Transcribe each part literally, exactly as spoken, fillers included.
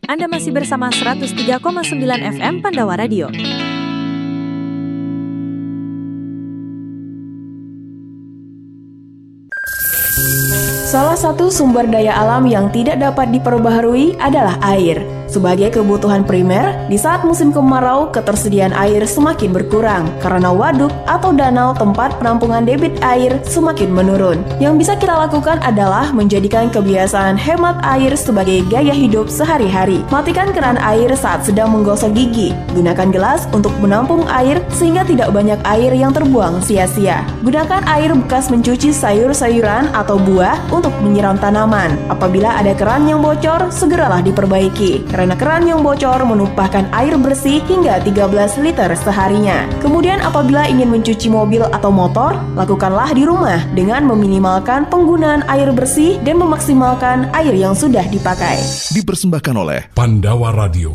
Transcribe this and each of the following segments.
Anda masih bersama seratus tiga koma sembilan F M Pandawa Radio. Salah satu sumber daya alam yang tidak dapat diperbaharui adalah air. Sebagai kebutuhan primer, di saat musim kemarau, ketersediaan air semakin berkurang karena waduk atau danau tempat penampungan debit air semakin menurun. Yang bisa kita lakukan adalah menjadikan kebiasaan hemat air sebagai gaya hidup sehari-hari. Matikan keran air saat sedang menggosok gigi. Gunakan gelas untuk menampung air sehingga tidak banyak air yang terbuang sia-sia. Gunakan air bekas mencuci sayur-sayuran atau buah untuk menyiram tanaman. Apabila ada keran yang bocor, segeralah diperbaiki. Karena keran yang bocor menumpahkan air bersih hingga tiga belas liter seharinya. Kemudian apabila ingin mencuci mobil atau motor, lakukanlah di rumah dengan meminimalkan penggunaan air bersih dan memaksimalkan air yang sudah dipakai. Dipersembahkan oleh Pandawa Radio.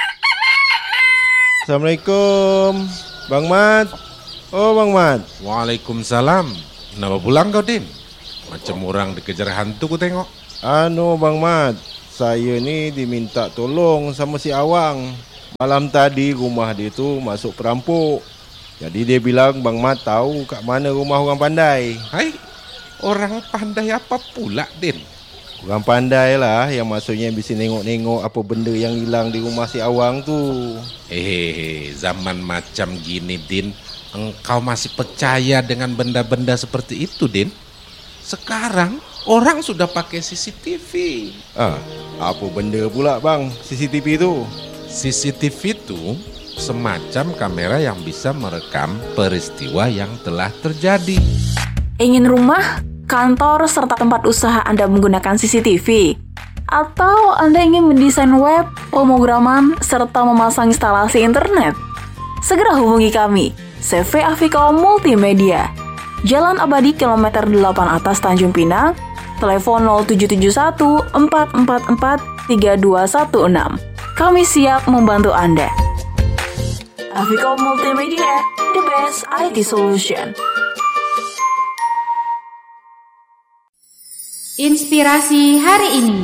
Assalamualaikum, Bang Mat. Oh, Bang Mat. Waalaikumsalam. Kenapa pulang kau, Din? Macam orang dikejar hantu ku tengok. Anu, Bang Mat. Saya ni diminta tolong sama si Awang. Malam tadi rumah dia tu masuk perampok. Jadi dia bilang Bang Mat tahu kat mana rumah orang pandai. Hai, orang pandai apa pula, Din? Orang pandai lah yang maksudnya bisa nengok-nengok apa benda yang hilang di rumah si Awang tu. Hehehe, zaman macam gini, Din, engkau masih percaya dengan benda-benda seperti itu, Din? Sekarang orang sudah pakai C C T V. Ah, apa benda pula bang C C T V tu? C C T V itu semacam kamera yang bisa merekam peristiwa yang telah terjadi. Ingin rumah, kantor, serta tempat usaha Anda menggunakan C C T V? Atau Anda ingin mendesain web, pemrograman, serta memasang instalasi internet? Segera hubungi kami, C V Aviko Multimedia. Jalan Abadi kilometer delapan atas Tanjung Pinang, telepon nol tujuh tujuh satu empat empat empat tiga dua satu enam. Kami siap membantu Anda. Aviko Multimedia, the best I T solution. Inspirasi hari ini.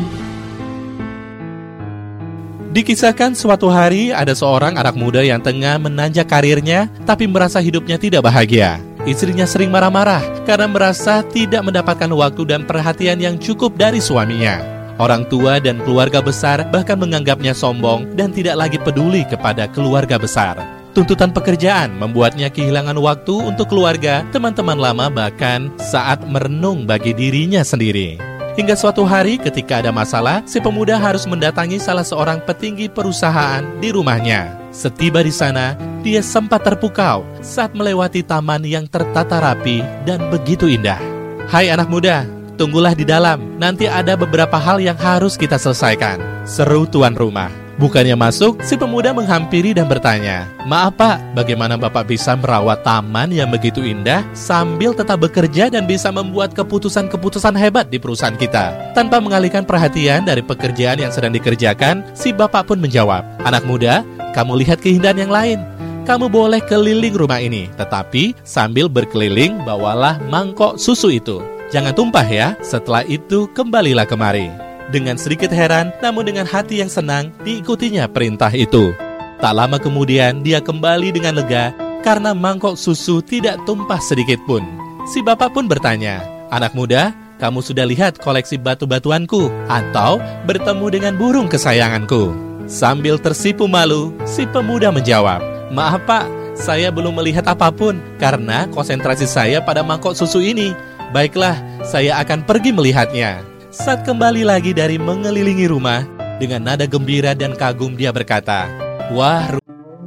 Dikisahkan suatu hari ada seorang anak muda yang tengah menanjak karirnya tapi merasa hidupnya tidak bahagia. Istrinya sering marah-marah karena merasa tidak mendapatkan waktu dan perhatian yang cukup dari suaminya. Orang tua dan keluarga besar bahkan menganggapnya sombong dan tidak lagi peduli kepada keluarga besar. Tuntutan pekerjaan membuatnya kehilangan waktu untuk keluarga, teman-teman lama, bahkan saat merenung bagi dirinya sendiri. Hingga suatu hari ketika ada masalah, si pemuda harus mendatangi salah seorang petinggi perusahaan di rumahnya. Setiba di sana, dia sempat terpukau saat melewati taman yang tertata rapi dan begitu indah. Hai anak muda, tunggulah di dalam, nanti ada beberapa hal yang harus kita selesaikan, seru tuan rumah. Bukannya masuk, si pemuda menghampiri dan bertanya, "Maaf Pak, bagaimana Bapak bisa merawat taman yang begitu indah sambil tetap bekerja dan bisa membuat keputusan-keputusan hebat di perusahaan kita?" Tanpa mengalihkan perhatian dari pekerjaan yang sedang dikerjakan, si Bapak pun menjawab, "Anak muda, kamu lihat keindahan yang lain. Kamu boleh keliling rumah ini, tetapi sambil berkeliling bawalah mangkok susu itu. Jangan tumpah ya, setelah itu kembalilah kemari." Dengan sedikit heran, namun dengan hati yang senang, diikutinya perintah itu. Tak lama kemudian, dia kembali dengan lega karena mangkok susu tidak tumpah sedikit pun. Si bapak pun bertanya, "Anak muda, kamu sudah lihat koleksi batu-batuanku atau bertemu dengan burung kesayanganku?" Sambil tersipu malu, si pemuda menjawab, "Maaf Pak, saya belum melihat apapun karena konsentrasi saya pada mangkok susu ini. Baiklah, saya akan pergi melihatnya." Saat kembali lagi dari mengelilingi rumah, dengan nada gembira dan kagum dia berkata, "Wah, ru-"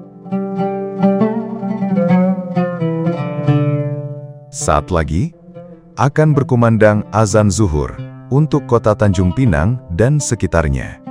Saat lagi akan berkumandang azan zuhur untuk kota Tanjung Pinang dan sekitarnya.